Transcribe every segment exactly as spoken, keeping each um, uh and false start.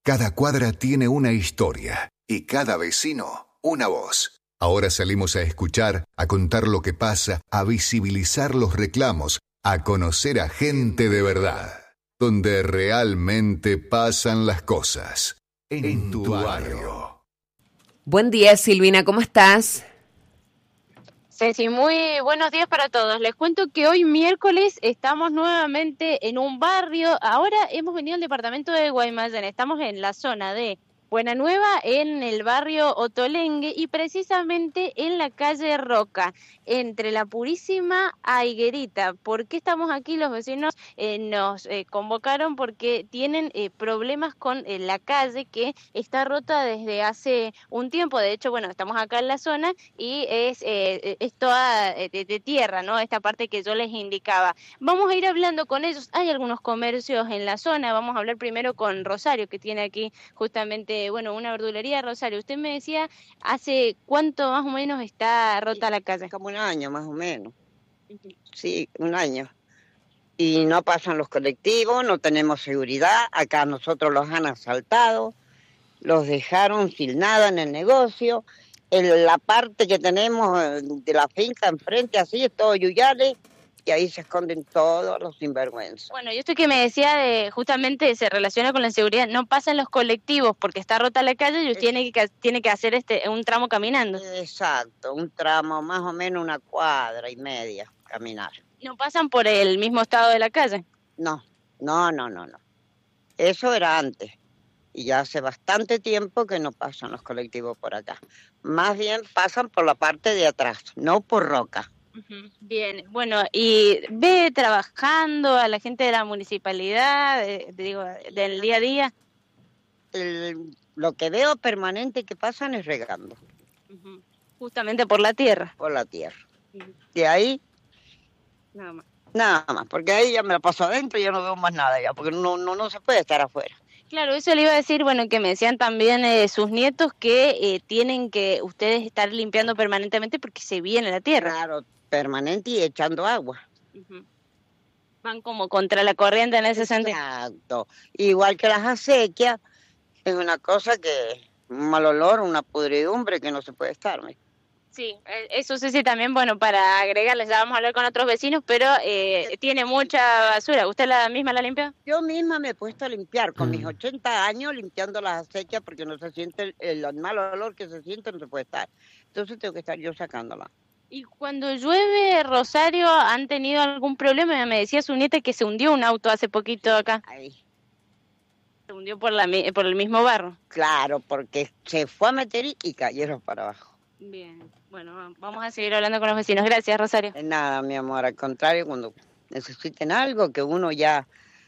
Cada cuadra tiene una historia y cada vecino una voz. Ahora salimos a escuchar, a contar lo que pasa, a visibilizar los reclamos, a conocer a gente de verdad, donde realmente pasan las cosas. En, en tu barrio. Buen día, Silvina, ¿cómo estás? Ceci, muy buenos días para todos. Les cuento que hoy miércoles estamos nuevamente en un barrio. Ahora hemos venido al departamento de Guaymallén. Estamos en la zona de Buena Nueva, en el barrio Otolengue y precisamente en la calle Roca, entre La Purísima a Higuerita. ¿Por qué estamos aquí? Los vecinos eh, nos eh, convocaron porque tienen eh, problemas con eh, la calle que está rota desde hace un tiempo. De hecho, bueno, estamos acá en la zona y es, eh, es toda de, de tierra, ¿no? Esta parte que yo les indicaba. Vamos a ir hablando con ellos. Hay algunos comercios en la zona. Vamos a hablar primero con Rosario, que tiene aquí justamente bueno, una verdulería. Rosario, usted me decía, ¿hace cuánto más o menos está rota la calle? Como un año más o menos. Sí, un año. Y no pasan los colectivos, no tenemos seguridad. Acá nosotros los han asaltado, los dejaron sin nada en el negocio. En la parte que tenemos de la finca enfrente, así, es todo yuyales. Y ahí se esconden todos los sinvergüenzas. Bueno, y esto que me decía de justamente se relaciona con la seguridad, no pasan los colectivos porque está rota la calle y usted tiene que, tiene que hacer este un tramo caminando. Exacto, un tramo más o menos una cuadra y media caminar. ¿No pasan por el mismo estado de la calle? No, no, no, no, no. Eso era antes. Y ya hace bastante tiempo que no pasan los colectivos por acá. Más bien pasan por la parte de atrás, no por Roca. Bien, bueno, ¿y ve trabajando a la gente de la municipalidad, de, de, digo, del día a día? El, lo que veo permanente que pasan es regando. Uh-huh. Justamente por la tierra. Por la tierra. Uh-huh. De ahí, nada más. Nada más, porque ahí ya me la paso adentro y ya no veo más nada ya, porque no, no, no se puede estar afuera. Claro, eso le iba a decir, bueno, que me decían también eh, sus nietos que eh, tienen que ustedes estar limpiando permanentemente porque se viene la tierra. Claro, permanente y echando agua. Uh-huh. Van como contra la corriente en ese sentido. Exacto. Igual que las acequias, es una cosa que, un mal olor, una pudridumbre que no se puede estar. ¿me? Sí, eso sí, sí, también, bueno, para agregarles, ya vamos a hablar con otros vecinos, pero eh, tiene mucha basura. ¿Usted la misma la limpia? Yo misma me he puesto a limpiar, con mm. mis ochenta años, limpiando las acequias, porque no se siente, el, el mal olor que se siente no se puede estar. Entonces tengo que estar yo sacándola. Y cuando llueve, Rosario, ¿han tenido algún problema? Me decía su nieta que se hundió un auto hace poquito acá. Ahí. Se hundió por, la, por el mismo barro. Claro, porque se fue a meter y, y cayeron para abajo. Bien, bueno, vamos a seguir hablando con los vecinos. Gracias, Rosario. De nada, mi amor, al contrario, cuando necesiten algo, que uno ya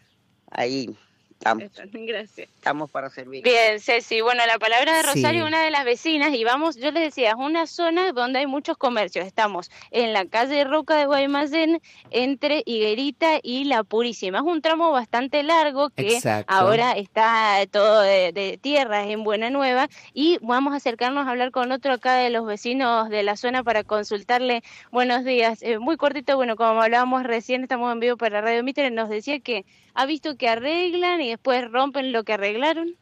ahí estamos. Gracias. Estamos para servir. Bien, Ceci, bueno, la palabra de Rosario, sí. Una de las vecinas, y vamos, yo les decía, es una zona donde hay muchos comercios. Estamos en la calle Roca de Guaymallén, entre Higuerita y La Purísima. Es un tramo bastante largo que Exacto. Ahora está todo de, de tierra, en Buena Nueva, y vamos a acercarnos a hablar con otro acá de los vecinos de la zona para consultarle. Buenos días, eh, muy cortito, bueno, como hablábamos recién, estamos en vivo para Radio Mitre, nos decía que ha visto que arreglan y después rompen lo que arreglaron.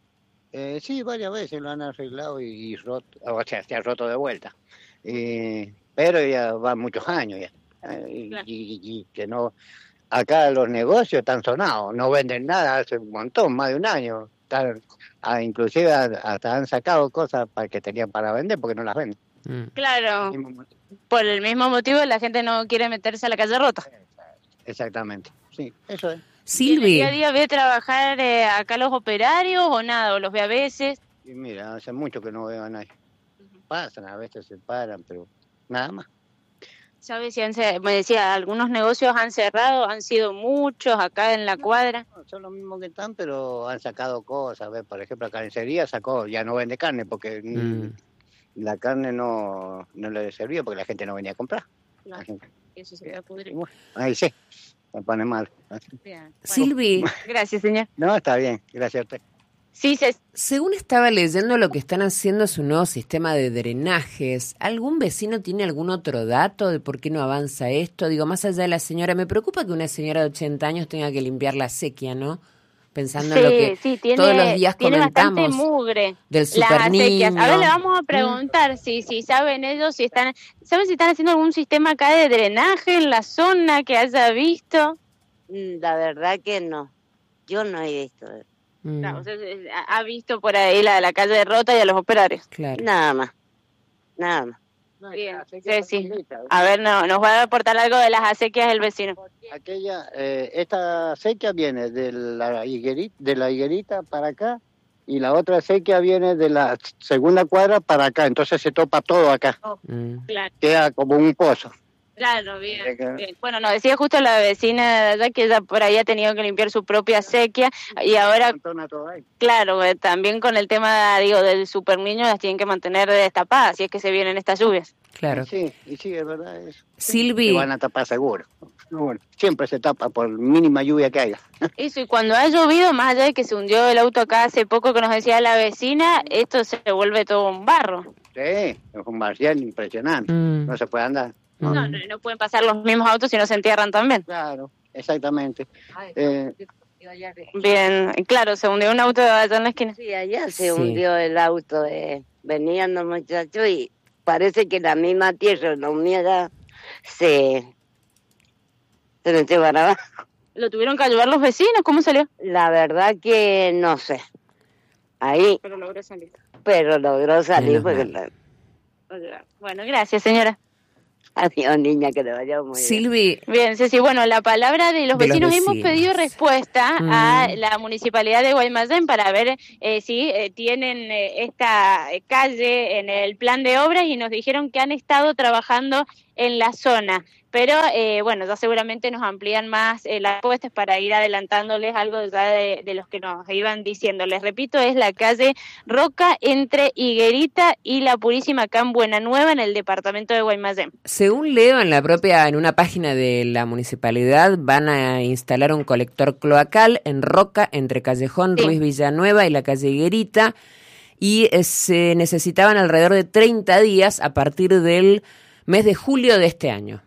Eh, sí, varias veces lo han arreglado y, y roto, o sea, se ha roto de vuelta. Eh, pero ya van muchos años ya. Eh, claro. y, y, y que no, acá los negocios están sonados, no venden nada hace un montón, más de un año. Están, ah, inclusive hasta han sacado cosas para que tenían para vender porque no las venden. Claro, por el mismo motivo la gente no quiere meterse a la calle rota. Exactamente, sí, eso es. Silvi. ¿Día a día ve trabajar eh, acá los operarios o nada? ¿O los ve a veces? Y mira, hace mucho que no veo a nadie. Uh-huh. Pasan, a veces se paran, pero nada más. ¿Sabes si han, me decía, algunos negocios han cerrado, han sido muchos acá en la cuadra? No, son los mismos que están, pero han sacado cosas. ¿Ves? Por ejemplo, la carnicería sacó, ya no vende carne porque mm. la carne no, no le servía porque la gente no venía a comprar. Claro, eso se va a pudrir. Bueno, ahí sí. Me pone mal. Bien. Bueno, Silvi. Gracias, señor. No, está bien. Gracias a usted. Sí, se... Según estaba leyendo, lo que están haciendo es un nuevo sistema de drenajes. ¿Algún vecino tiene algún otro dato de por qué no avanza esto? Digo, más allá de la señora, me preocupa que una señora de ochenta años tenga que limpiar la acequia, ¿no? pensando sí, en lo que sí, tiene, todos los días tiene comentamos. Bastante mugre. Del Las super acequias. niño. A ver, le vamos a preguntar mm. si, si saben ellos, si están, ¿saben si están haciendo algún sistema acá de drenaje en la zona que haya visto? La verdad que no. Yo no he visto. Mm. No, o sea, ha visto por ahí la de la calle de Rota y a los operarios. Claro. Nada más. Nada más. Bien, sí, sí. A ver, no, nos va a aportar algo de las acequias del vecino. Aquella, eh, esta acequia viene de la higuerita, de la higuerita para acá, y la otra acequia viene de la segunda cuadra para acá, entonces se topa todo acá. Oh, mm. Claro. Queda como un pozo. Claro, bien, bien. Bueno, nos decía justo la vecina de allá que ella por ahí ha tenido que limpiar su propia acequia y ahora, claro, también con el tema, digo, del super niño las tienen que mantener destapadas si es que se vienen estas lluvias. Claro. Y sí, y sí, es verdad eso. Silvi. Se van a tapar seguro. Bueno, siempre se tapa por mínima lluvia que haya. Eso, y cuando ha llovido, más allá de que se hundió el auto acá hace poco que nos decía la vecina, esto se vuelve todo un barro. Sí, es un barrial impresionante, mm. no se puede andar. No, no, no pueden pasar los mismos autos si no se entierran también. Claro, exactamente. Eh, bien, claro, se hundió un auto allá en la esquina. Sí, allá se sí. hundió el auto. Eh. Venían los muchachos y parece que la misma tierra, la humedad, se, se lo lleva para abajo. ¿Lo tuvieron que ayudar los vecinos? ¿Cómo salió? La verdad que no sé. Ahí. Pero logró salir. Pero logró salir. Porque la... Bueno, gracias, señora. Adiós, niña, que te vaya muy bien. Silvi. Bien, Ceci, bueno, la palabra de los, de vecinos. los vecinos. Hemos pedido respuesta mm. a la Municipalidad de Guaymallén para ver eh, si eh, tienen eh, esta calle en el plan de obras y nos dijeron que han estado trabajando en la zona. Pero, eh, bueno, ya seguramente nos amplían más eh, las respuestas para ir adelantándoles algo ya de, de los que nos iban diciendo. Les repito, es la calle Roca entre Higuerita y La Purísima acá en Buena Nueva, en el departamento de Guaymallén. Según leo en la propia, en una página de la municipalidad, van a instalar un colector cloacal en Roca entre Callejón, sí. Ruiz Villanueva y la calle Higuerita, y eh, se necesitaban alrededor de treinta días a partir del mes de julio de este año.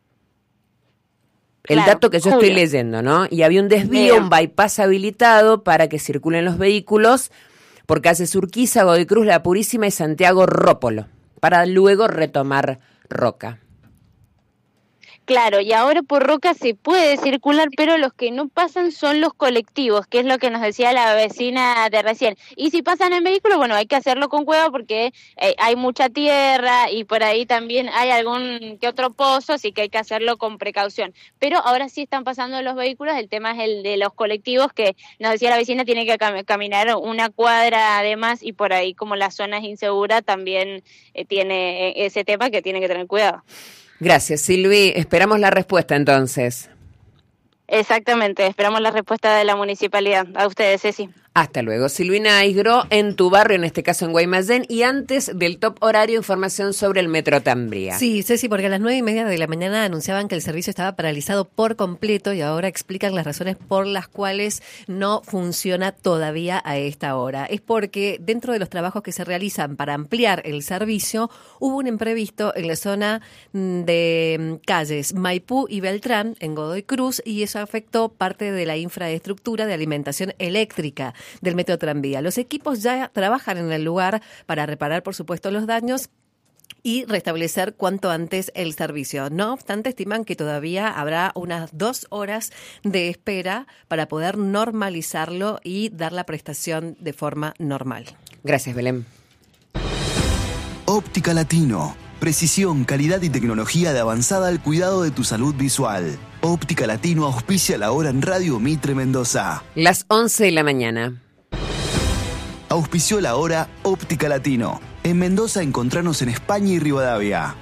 El claro, dato que yo Julio. estoy leyendo, ¿no? Y había un desvío, Bien. un bypass habilitado para que circulen los vehículos por calle Urquiza, Godoy Cruz, La Purísima y Santiago Rópolo, para luego retomar Roca. Claro, y ahora por Roca se puede circular, pero los que no pasan son los colectivos, que es lo que nos decía la vecina de recién. Y si pasan en vehículo, bueno, hay que hacerlo con cuidado porque eh, hay mucha tierra y por ahí también hay algún que otro pozo, así que hay que hacerlo con precaución. Pero ahora sí están pasando los vehículos, el tema es el de los colectivos, que nos decía la vecina, tiene que cam- caminar una cuadra además y por ahí como la zona es insegura, también eh, tiene eh, ese tema que tiene que tener cuidado. Gracias, Silvi. Esperamos la respuesta entonces. Exactamente, esperamos la respuesta de la municipalidad. A ustedes, Ceci. Hasta luego, Silvina Aigro, en tu barrio, en este caso en Guaymallén, y antes del top horario, información sobre el Metro Tranvía. Sí, Ceci, porque a las nueve y media de la mañana anunciaban que el servicio estaba paralizado por completo y ahora explican las razones por las cuales no funciona todavía a esta hora. Es porque dentro de los trabajos que se realizan para ampliar el servicio, hubo un imprevisto en la zona de calles Maipú y Beltrán, en Godoy Cruz, y eso afectó parte de la infraestructura de alimentación eléctrica del Metro Tranvía. Los equipos ya trabajan en el lugar para reparar, por supuesto, los daños y restablecer cuanto antes el servicio. No obstante, estiman que todavía habrá unas dos horas de espera para poder normalizarlo y dar la prestación de forma normal. Gracias, Belén. Óptica Latino. Precisión, calidad y tecnología de avanzada al cuidado de tu salud visual. Óptica Latino auspicia la hora en Radio Mitre Mendoza. Las once de la mañana. Auspició la hora Óptica Latino. En Mendoza encontranos en España y Rivadavia.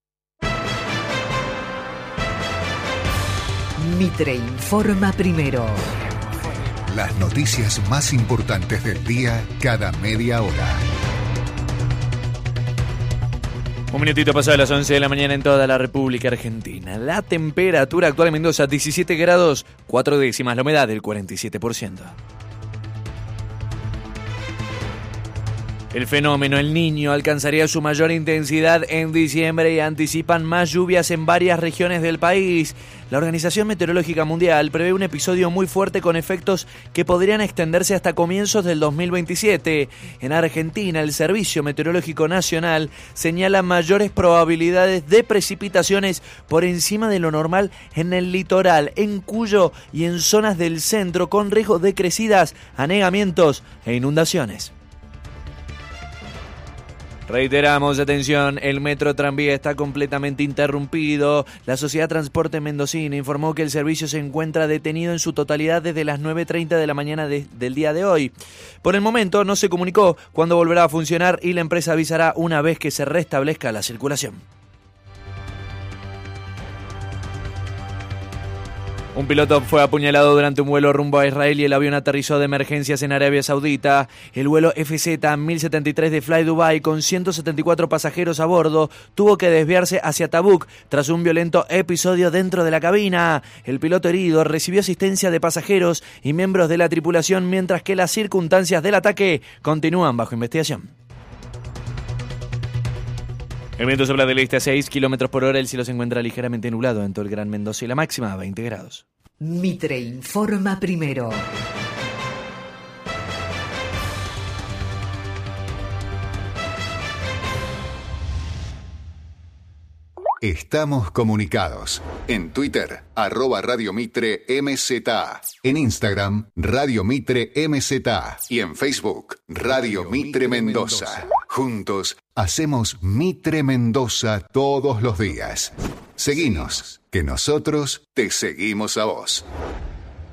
Mitre informa primero. Las noticias más importantes del día cada media hora. Un minutito pasado a las once de la mañana en toda la República Argentina. La temperatura actual en Mendoza, diecisiete grados, cuatro décimas. La humedad del cuarenta y siete por ciento. El fenómeno El Niño alcanzaría su mayor intensidad en diciembre y anticipan más lluvias en varias regiones del país. La Organización Meteorológica Mundial prevé un episodio muy fuerte con efectos que podrían extenderse hasta comienzos del dos mil veintisiete. En Argentina, el Servicio Meteorológico Nacional señala mayores probabilidades de precipitaciones por encima de lo normal en el litoral, en Cuyo y en zonas del centro, con riesgo de crecidas, anegamientos e inundaciones. Reiteramos, atención, el metro tranvía está completamente interrumpido. La Sociedad Transporte Mendocina informó que el servicio se encuentra detenido en su totalidad desde las nueve treinta de la mañana de, del día de hoy. Por el momento no se comunicó cuándo volverá a funcionar y la empresa avisará una vez que se restablezca la circulación. Un piloto fue apuñalado durante un vuelo rumbo a Israel y el avión aterrizó de emergencias en Arabia Saudita. El vuelo F Z mil setenta y tres de Fly Dubai, con ciento setenta y cuatro pasajeros a bordo, tuvo que desviarse hacia Tabuk tras un violento episodio dentro de la cabina. El piloto herido recibió asistencia de pasajeros y miembros de la tripulación, mientras que las circunstancias del ataque continúan bajo investigación. El viento sopla del este a seis kilómetros por hora. El cielo se encuentra ligeramente nublado en todo el Gran Mendoza y la máxima a veinte grados. Mitre informa primero. Estamos comunicados. En Twitter, arroba Radio Mitre M Z A. En Instagram, Radio Mitre M Z A. Y en Facebook, Radio Mitre Mendoza. Juntos hacemos Mitre Mendoza todos los días. Seguinos, que nosotros te seguimos a vos.